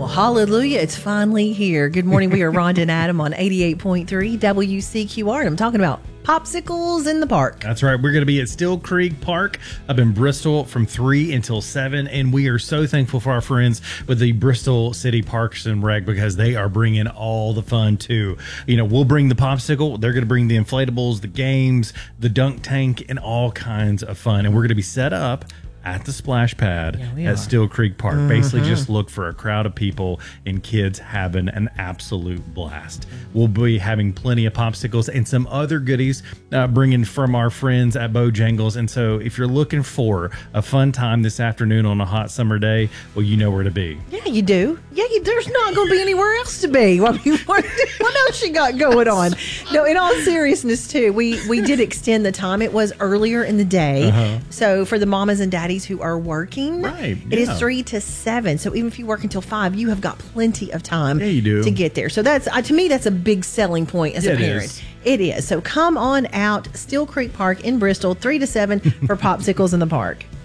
Hallelujah. It's finally here. Good morning. We are Rhonda and Adam on 88.3 WCQR. And I'm talking about popsicles in the park. That's right. We're going to be at Still Creek Park up in Bristol from 3 until 7. And we are so thankful for our friends with the Bristol City Parks and Rec because they are bringing all the fun too. You know, we'll bring the popsicle. They're going to bring the inflatables, the games, the dunk tank, and all kinds of fun. And we're going to be set up at the splash pad at Still Creek Park. Basically just look for a crowd of people and kids having an absolute blast. We'll be having plenty of popsicles and some other goodies bringing from our friends at Bojangles. And so if you're looking for a fun time this afternoon on a hot summer day, well, you know where to be. Yeah, you do. Yeah, there's not going to be anywhere else to be. I mean, what else you got going on? No, in all seriousness, too, we did extend the time. It was earlier in the day. So for the mamas and daddies who are working, it is 3 to 7. So even if you work until 5, you have got plenty of time to get there. So that's to me, that's a big selling point as a parent. It is. So come on out, Still Creek Park in Bristol, 3 to 7 for popsicles in the park.